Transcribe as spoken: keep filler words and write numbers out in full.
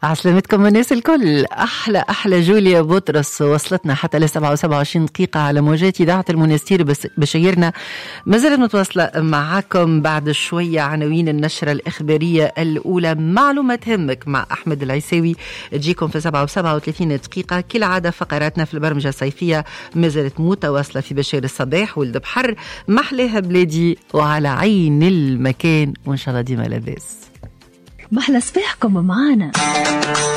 عسلامتكم الناس الكل. أحلى أحلى جوليا بطرس وصلتنا حتى لسبعة وسبعة وعشرين دقيقة على موجات إذاعة المنستير بشيرنا. ما زالت متواصلة معكم بعد شوية. عناوين النشرة الإخبارية الأولى، معلومة تهمك مع أحمد العيساوي تجيكم في سبعة وسبعة وثلاثين دقيقة. كالعادة فقراتنا في البرمجة الصيفية ما زالت متواصلة في بشير الصباح ولد بحر محلاها بلادي وعلى عين المكان، وإن شاء الله ديما لاباس. محلى صباحكم معانا.